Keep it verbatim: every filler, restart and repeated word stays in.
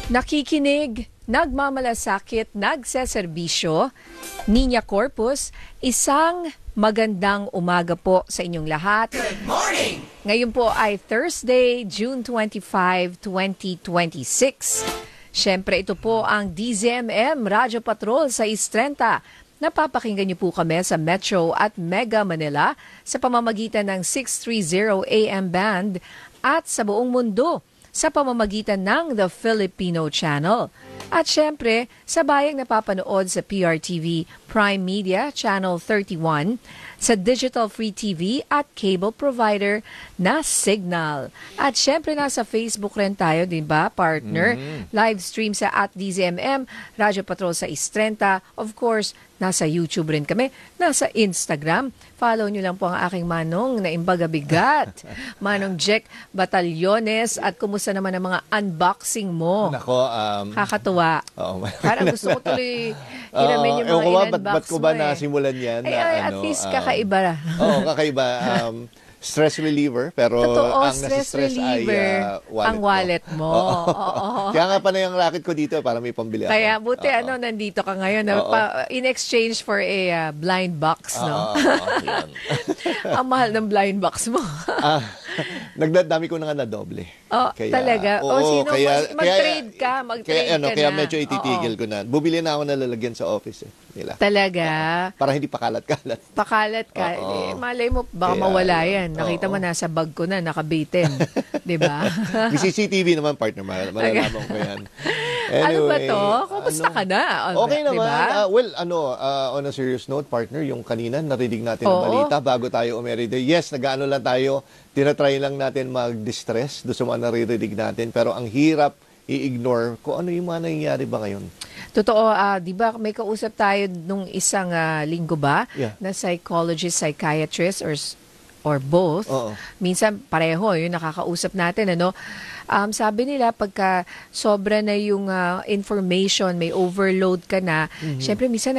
Nakikinig, nagmamalasakit, nagseserbisyo, Niña Corpus, isang magandang umaga po sa inyong lahat. Good morning! Ngayon po ay Thursday, June twenty-fifth, twenty twenty-six. Siyempre ito po ang D Z M M Radyo Patrol sa Istrenta. Napapakinggan niyo po kami sa Metro at Mega Manila sa pamamagitan ng six thirty A M band at sa buong mundo sa pamamagitan ng The Filipino Channel. At syempre, sa bayang napapanood sa P R T V Prime Media Channel thirty-one, sa Digital Free T V at cable provider na Signal. At syempre, nasa Facebook rin tayo, din ba, partner? Mm-hmm. Live stream sa at D Z M M, Radyo Patrol sa Istrenta. Of course, nasa YouTube rin kami, nasa Instagram. Follow nyo lang po ang aking manong na imbagabigat. Manong Jack Batallones. At kumusta naman ang mga unboxing mo? Nako, um... Kakatuwa. Oo, parang gusto ko tuloy hiramin yung mga uh, in-unbox ba't, ba't ko ba mo eh. nasimulan yan? Ay, na, ay, ano, at least um, kakaiba. Oo, kakaiba. Um, stress reliever, pero Totoo, ang stress nasa-stress reliever, ay uh, wallet ang wallet mo. Oo. Oo. Kaya nga pa na yung racket ko dito para may pambili ako. Kaya buti Oo. ano, nandito ka ngayon na pa, in exchange for a uh, blind box, no? Oo, oo, yan. Ang mahal ng blind box mo. ah, nagdadami ko na nga na doble. Oh, kaya, talaga? Oo, O sino, kaya, mag- mag-trade ka, mag-trade kaya, ano, ka kaya na. medyo ititigil Oo. ko na. Bubili na ako na lalagyan sa office eh, nila. Talaga? Oo, para hindi pakalat-kalat. Pakalat ka. Oo. Eh, malay mo, baka Kaya, mawala yun. yan. Nakita Oo. mo, nasa bag ko na, nakabitin. Di ba? May C C T V naman, partner. Mal- Malalaman ko yan. Ano ba Anyway, to? Kumusta ano? ka na? Okay Diba? naman. Uh, well, ano, uh, on a serious note, partner, yung kanina, narinig natin ang Oo. balita bago tayo umeride. Yes, nag-ano lang tayo, tinatry lang natin mag-distress doon sa mga naririnig natin. Pero ang hirap i-ignore kung ano yung mga nangyayari ba ngayon. Totoo, ah, di ba may kausap tayo nung isang ah, linggo ba Yeah. na psychologist, psychiatrist, or s- or both. Oo. Minsan pareho yung nakakausap natin, ano. Um, sabi nila pagka sobra na yung ah, information, may overload ka na, syempre minsan